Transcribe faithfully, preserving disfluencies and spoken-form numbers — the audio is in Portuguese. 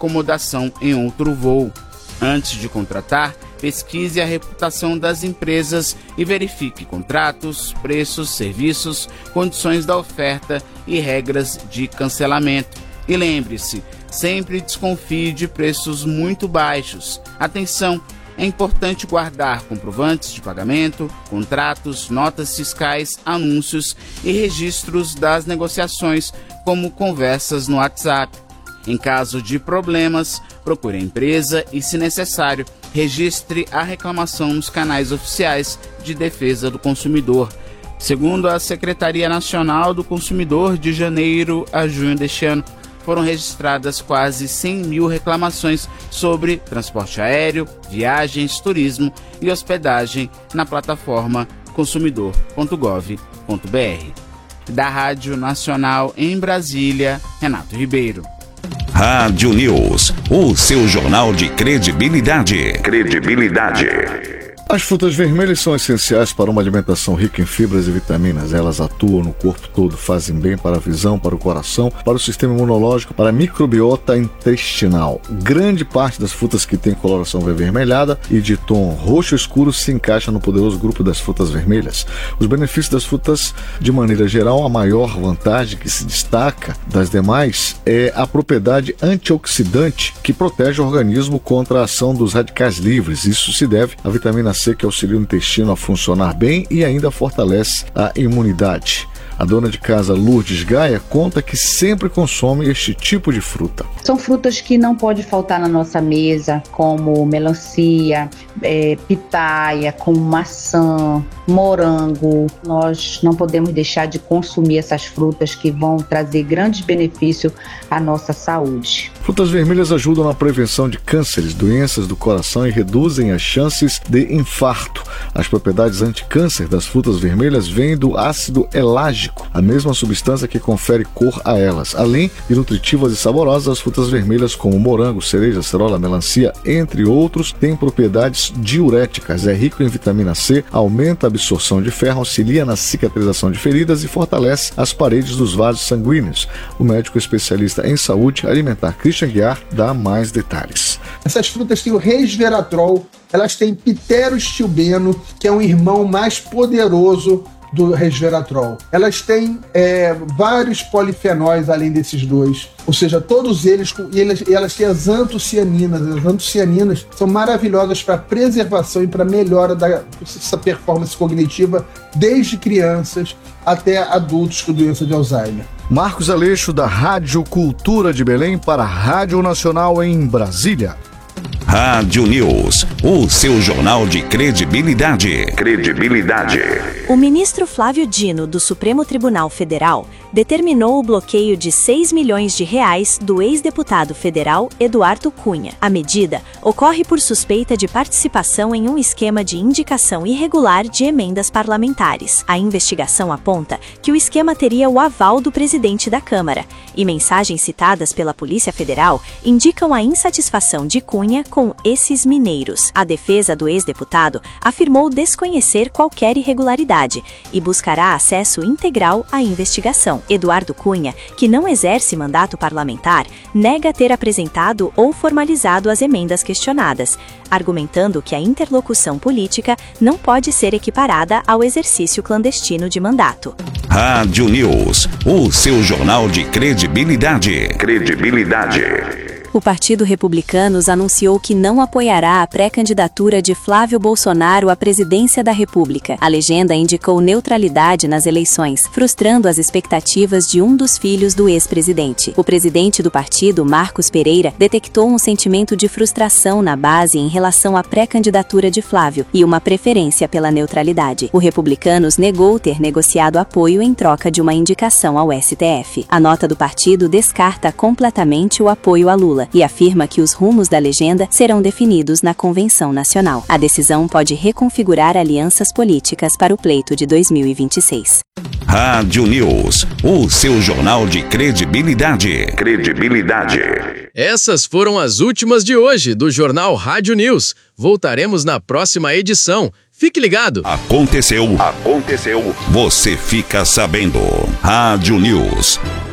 acomodação em outro voo. Antes de contratar, pesquise a reputação das empresas e verifique contratos, preços, serviços, condições da oferta e regras de cancelamento. E lembre-se, sempre desconfie de preços muito baixos. Atenção! É importante guardar comprovantes de pagamento, contratos, notas fiscais, anúncios e registros das negociações, como conversas no WhatsApp. Em caso de problemas, procure a empresa e, se necessário, registre a reclamação nos canais oficiais de defesa do consumidor. Segundo a Secretaria Nacional do Consumidor, de janeiro a junho deste ano, foram registradas quase cem mil reclamações sobre transporte aéreo, viagens, turismo e hospedagem na plataforma consumidor ponto gov ponto br. Da Rádio Nacional em Brasília, Renato Ribeiro. Rádio News, o seu jornal de credibilidade. Credibilidade. As frutas vermelhas são essenciais para uma alimentação rica em fibras e vitaminas. Elas atuam no corpo todo, fazem bem para a visão, para o coração, para o sistema imunológico, para a microbiota intestinal. Grande parte das frutas que têm coloração avermelhada e de tom roxo escuro se encaixa no poderoso grupo das frutas vermelhas. Os benefícios das frutas, de maneira geral, a maior vantagem que se destaca das demais é a propriedade antioxidante que protege o organismo contra a ação dos radicais livres. Isso se deve à vitamina C, que auxilia o intestino a funcionar bem e ainda fortalece a imunidade. A dona de casa Lourdes Gaia conta que sempre consome este tipo de fruta. São frutas que não pode faltar na nossa mesa, como melancia, é, pitaia, como maçã, morango. Nós não podemos deixar de consumir essas frutas que vão trazer grandes benefícios à nossa saúde. Frutas vermelhas ajudam na prevenção de cânceres, doenças do coração e reduzem as chances de infarto. As propriedades anticâncer das frutas vermelhas vêm do ácido elágico, a mesma substância que confere cor a elas. Além de nutritivas e saborosas, as frutas vermelhas como morango, cereja, acerola, melancia, entre outros, têm propriedades diuréticas. É rico em vitamina C, aumenta a absorção de ferro, auxilia na cicatrização de feridas e fortalece as paredes dos vasos sanguíneos. O médico especialista em saúde alimentar Christian Guiar dá mais detalhes. Essas frutas têm o resveratrol, elas têm pterostilbeno, que é um irmão mais poderoso do resveratrol. Elas têm é, vários polifenóis além desses dois, ou seja, todos eles, e elas, e elas têm as antocianinas. As antocianinas são maravilhosas para preservação e para melhora dessa performance cognitiva desde crianças até adultos com doença de Alzheimer. Marcos Aleixo, da Rádio Cultura de Belém, para a Rádio Nacional em Brasília. Rádio News, o seu jornal de credibilidade. Credibilidade. O ministro Flávio Dino, do Supremo Tribunal Federal, determinou o bloqueio de seis milhões de reais do ex-deputado federal Eduardo Cunha. A medida ocorre por suspeita de participação em um esquema de indicação irregular de emendas parlamentares. A investigação aponta que o esquema teria o aval do presidente da Câmara, e mensagens citadas pela Polícia Federal indicam a insatisfação de Cunha com esses mineiros. A defesa do ex-deputado afirmou desconhecer qualquer irregularidade e buscará acesso integral à investigação. Eduardo Cunha, que não exerce mandato parlamentar, nega ter apresentado ou formalizado as emendas questionadas, argumentando que a interlocução política não pode ser equiparada ao exercício clandestino de mandato. Rádio News, o seu jornal de credibilidade. Credibilidade. O Partido Republicanos anunciou que não apoiará a pré-candidatura de Flávio Bolsonaro à presidência da República. A legenda indicou neutralidade nas eleições, frustrando as expectativas de um dos filhos do ex-presidente. O presidente do partido, Marcos Pereira, detectou um sentimento de frustração na base em relação à pré-candidatura de Flávio e uma preferência pela neutralidade. O Republicanos negou ter negociado apoio em troca de uma indicação ao S T F. A nota do partido descarta completamente o apoio a Lula e afirma que os rumos da legenda serão definidos na Convenção Nacional. A decisão pode reconfigurar alianças políticas para o pleito de dois mil e vinte e seis. Rádio News, o seu jornal de credibilidade. Credibilidade. Essas foram as últimas de hoje do Jornal Rádio News. Voltaremos na próxima edição. Fique ligado. Aconteceu. Aconteceu. Você fica sabendo. Rádio News.